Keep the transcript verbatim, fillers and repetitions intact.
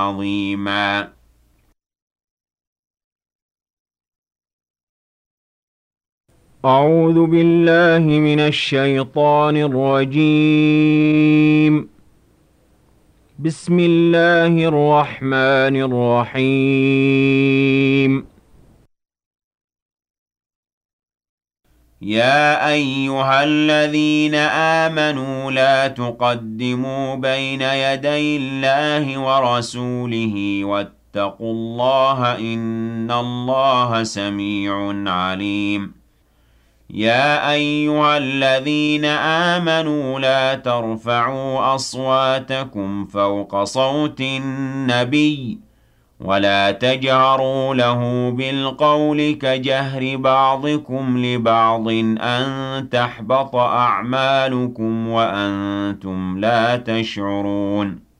عظيما. أعوذ بالله من الشيطان الرجيم. بسم الله الرحمن الرحيم. يا أيها الذين آمنوا لا تقدموا بين يدي الله ورسوله واتقوا الله إن الله سميع عليم. يا أيها الذين آمنوا لا ترفعوا أصواتكم فوق صوت النبي ولا تجهروا له بالقول كجهر بعضكم لبعض أن تحبط أعمالكم وأنتم لا تشعرون.